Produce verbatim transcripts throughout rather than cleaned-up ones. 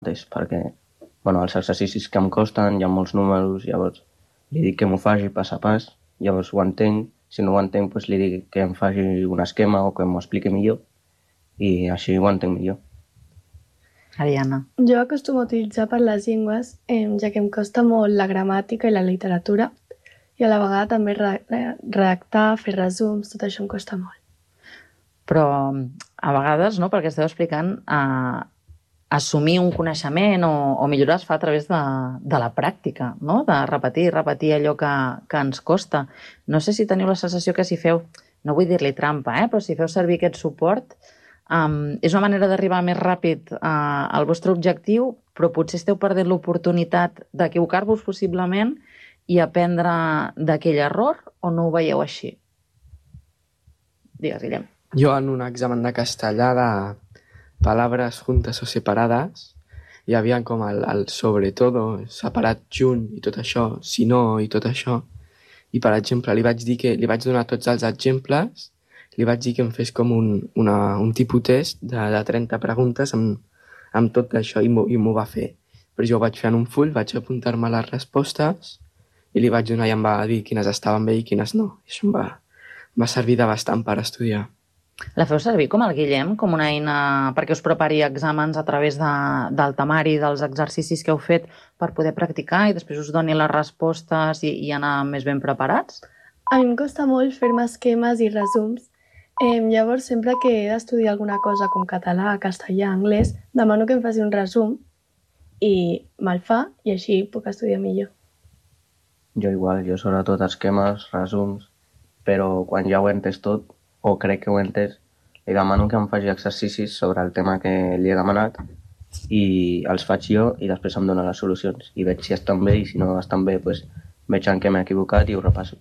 mateix, perquè bueno, els exercicis que em costen hi ha molts números, llavors li dic que m'ho faci pas a pas, llavors ho entenc, si no ho entenc doncs li dic que em faci un esquema o que m'ho expliqui millor i així ho entenc millor. Ariana. Jo acostumo a utilitzar per les llengües, eh, ja que em costa molt la gramàtica i la literatura, i a la vegada també redactar, fer resums, tot això em costa molt. Però a vegades, no, perquè esteu explicant, eh, assumir un coneixement o, o millorar es fa a través de, de la pràctica, no? De repetir, repetir allò que, que ens costa. No sé si teniu la sensació que si feu, no vull dir-li trampa, eh, però si feu servir aquest suport, um, és una manera d'arribar més ràpid uh, al vostre objectiu, però potser esteu perdent l'oportunitat d'equivocar-vos possiblement i aprendre d'aquell error, o no ho veieu així? Digues, Guillem. Jo en un examen de castellà de palabras juntas o separadas hi havia com el, el sobre todo separat junt i tot això, si no i tot això, i per exemple li vaig dir que li vaig donar tots els exemples, li vaig dir que em fes com un, una, un tipus test de, de trenta preguntes amb, amb tot això i m'ho va fer, però jo ho vaig fer en un full, vaig apuntar-me les respostes i li vaig donar i em va dir quines estaven bé i quines no, i això em va, em va servir de bastant per estudiar. La feu servir com el Guillem, com una eina perquè us prepari exàmens a través de, del temari, dels exercicis que heu fet per poder practicar i després us doni les respostes i, i anar més ben preparats? A mi em costa molt fer-me esquemes i resums. Eh, llavors, sempre que he d'estudiar alguna cosa com català, castellà, anglès, demano que em faci un resum i me'l fa i així puc estudiar millor. Jo igual, jo sobretot esquemes, resums, però quan ja ho he entès tot, o crec que ho he entès, li demano que em faci exercicis sobre el tema que li he demanat i els faig jo i després em dona les solucions i veig si estan bé i si no estan bé pues, veig en què m'he equivocat i ho repasso.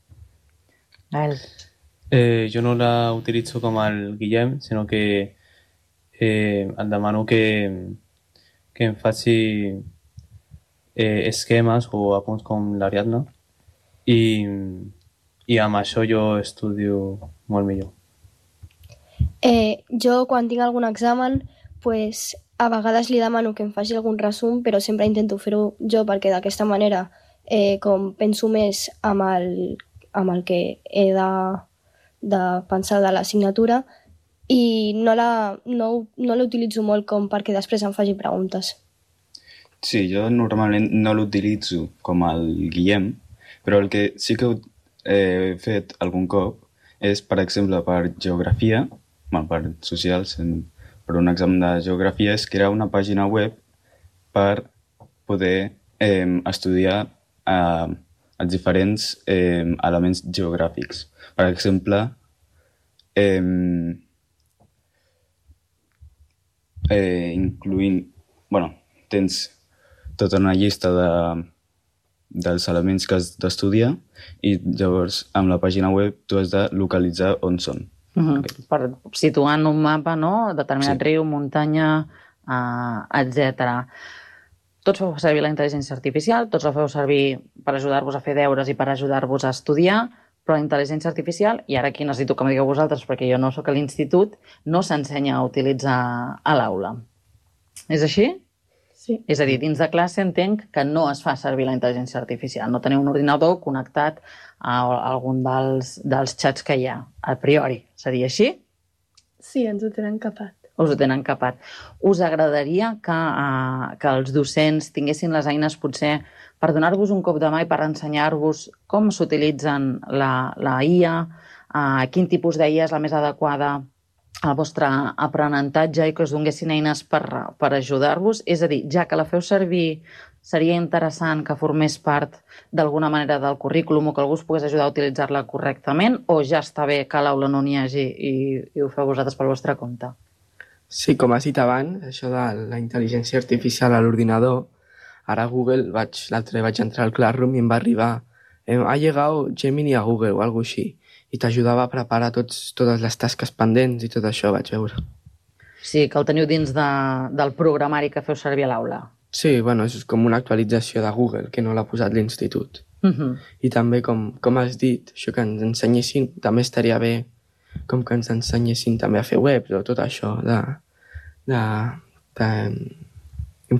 Gael. Eh, jo no la utilitzo com el Guillem, sinó que eh, em demano que, que em faci eh, esquemes o apunts com l'Ariadna i, i amb això jo estudio molt millor. Eh, jo quan tinc algun examen pues, a vegades li demano que em faci algun resum, però sempre intento fer-ho jo perquè d'aquesta manera eh, com penso més amb el, amb el que he de, de pensar de l'assignatura i no la, no, no l'utilitzo molt com perquè després em faci preguntes. Sí, jo normalment no l'utilitzo com el Guillem, però el que sí que he fet algun cop és, per exemple, per geografia, bueno, per socials, en, per un examen de geografia, és crear una pàgina web per poder eh, estudiar eh, els diferents eh, elements geogràfics. Per exemple, eh, eh, incloent, bueno, tens tota una llista de dels elements que has d'estudiar i llavors amb la pàgina web tu has de localitzar on són. Uh-huh. Okay. Per situar en un mapa, no?, determinat sí. riu, muntanya, uh, etcètera. Tots feu servir la intel·ligència artificial, tots la feu servir per ajudar-vos a fer deures i per ajudar-vos a estudiar, però la intel·ligència artificial, i ara aquí necessito que m'ho digueu vosaltres perquè jo no sóc a l'institut, no s'ensenya a utilitzar a l'aula. És així? Sí. És a dir, dins de classe entenc que no es fa servir la intel·ligència artificial. No teniu un ordinador connectat a algun dels, dels xats que hi ha. A priori, seria així? Sí, ens ho tenen capat. Us ho tenen capat. Us agradaria que, uh, que els docents tinguessin les eines potser per donar-vos un cop de mà i per ensenyar-vos com s'utilitzen la, la I A, uh, quin tipus d'I A és la més adequada al vostre aprenentatge i que us donessin eines per, per ajudar-vos? És a dir, ja que la feu servir, seria interessant que formés part d'alguna manera del currículum o que algú us pogués ajudar a utilitzar-la correctament, o ja està bé que a l'aula no n'hi hagi i, i ho feu vosaltres pel vostre compte? Sí, com has dit abans, això de la intel·ligència artificial a l'ordinador, ara a Google, vaig, l'altre vaig entrar al Classroom i em va arribar eh, ha llegado Gemini a Google o alguna cosa així. I t'ajudava a preparar tots, totes les tasques pendents i tot això, vaig veure. Sí, que el teniu dins de, del programari que feu servir a l'aula. Sí, bueno, és com una actualització de Google, que no l'ha posat l'institut. Uh-huh. I també, com, com has dit, això que ens ensenyessin, també estaria bé com que ens ensenyessin també a fer webs o tot això de, de, de